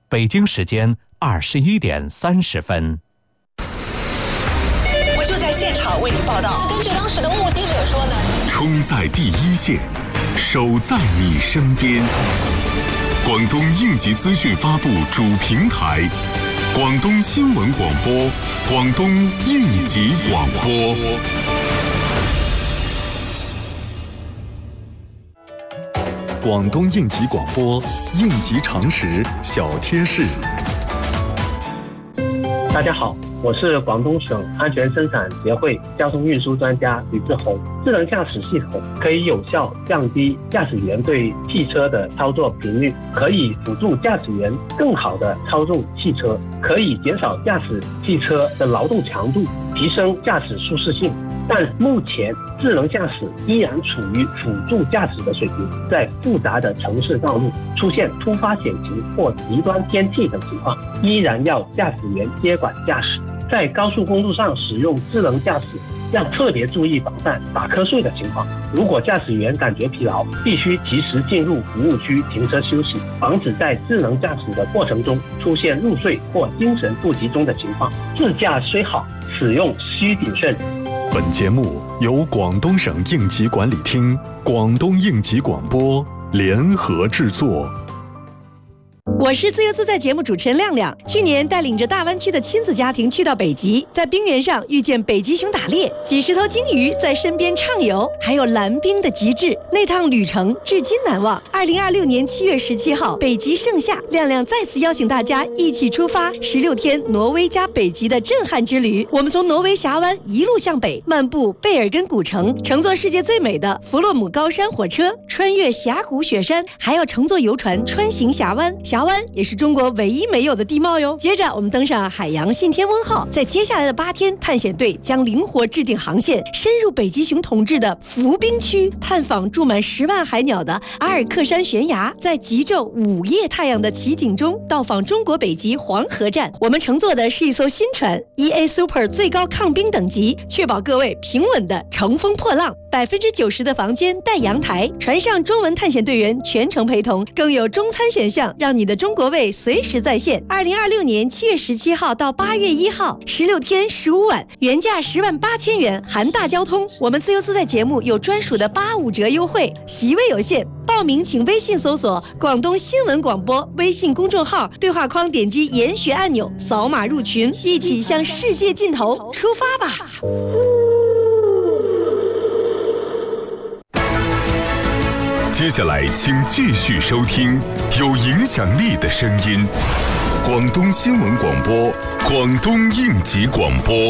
北京时间21点30分。 我就在现场为您报道。 根据当时的目击者说呢， 冲在第一线，守在你身边。广东应急资讯发布主平台，广东新闻广播，广东应急广播。 广东应急广播，应急常识小贴士。 大家好，我是广东省安全生产协会交通运输专家吕志宏。智能驾驶系统可以有效降低驾驶员对汽车的操作频率，可以辅助驾驶员更好地操纵汽车，可以减少驾驶汽车的劳动强度，提升驾驶舒适性。但目前智能驾驶依然处于辅助驾驶的水平，在复杂的城市道路出现突发险情或极端天气等情况，依然要驾驶员接管驾驶。在高速公路上使用智能驾驶，要特别注意防范打瞌睡的情况。如果驾驶员感觉疲劳，必须及时进入服务区停车休息，防止在智能驾驶的过程中出现入睡或精神不集中的情况。自驾虽好，使用需谨慎。 本节目由广东省应急管理厅、广东应急广播联合制作。 我是自由自在节目主持人亮亮。去年带领着大湾区的亲子家庭去到北极，在冰原上遇见北极熊打猎，几十头鲸鱼在身边畅游，还有蓝冰的极致，那趟旅程至今难忘。2026年7月17号，北极盛夏，亮亮再次邀请大家一起出发16天挪威加北极的震撼之旅。我们从挪威峡湾一路向北，漫步贝尔根古城，乘坐世界最美的弗洛姆高山火车，穿越峡谷雪山，还要乘坐游船穿行峡湾。峡湾也是中国唯一没有的地貌哟。接着我们登上海洋信天翁号，在接下来的8天，探险队将灵活制定航线，深入北极熊统治的浮冰区，探访住满10万海鸟的阿尔克山悬崖，在极昼午夜太阳的奇景中，到访中国北极黄河站。我们乘坐的是一艘新船 EA Super 最高抗冰等级，确保各位平稳的乘风破浪。90%的房间带阳台，船上中文探险队员全程陪同，更有中餐选项，让你的中国味随时在线。2026年7月17号到8月1号，16天15晚，原价10万8千元，含大交通。我们自由自在节目有专属的85折优惠，席位有限，报名请微信搜索广东新闻广播微信公众号，对话框点击研学按钮，扫码入群，一起向世界尽头出发吧。 接下来请继续收听有影响力的声音，广东新闻广播，广东应急广播。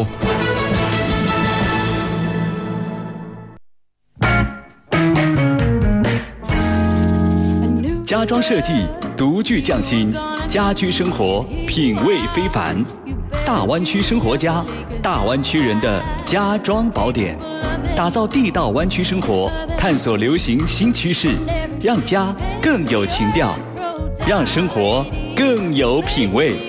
家装设计独具匠心，家居生活品味非凡。大湾区生活家，大湾区人的家装宝典，打造地道湾区生活，探索流行新趋势，让家更有情调，让生活更有品味。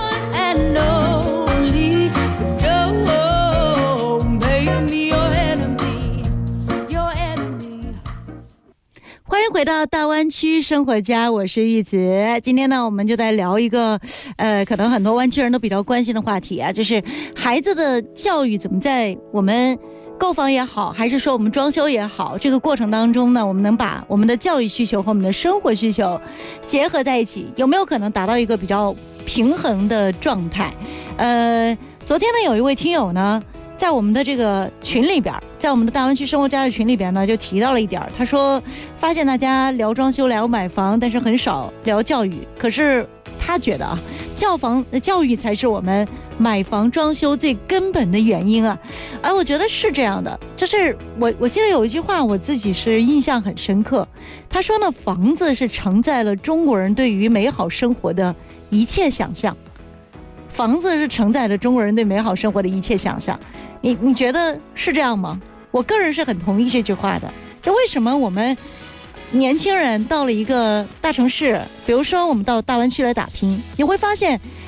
欢迎回到大湾区生活家，我是玉子。今天呢，我们就在聊一个可能很多湾区人都比较关心的话题啊，就是孩子的教育怎么在我们购房也好，还是说我们装修也好，这个过程当中呢，我们能把我们的教育需求和我们的生活需求结合在一起，有没有可能达到一个比较平衡的状态？昨天呢，有一位听友呢，在我们的这个群里边，在我们的大湾区生活家的群里边呢，就提到了一点，他说发现大家聊装修聊买房，但是很少聊教育。可是他觉得啊，教育才是我们买房装修最根本的原因啊。我觉得是这样的，就是我记得有一句话我自己是印象很深刻，他说呢，房子是承载了中国人对于美好生活的一切想象。房子是承载了中国人对美好生活的一切想象，你觉得是这样吗？我个人是很同意这句话的。就为什么我们年轻人到了一个大城市，比如说我们到大湾区来打拼，你会发现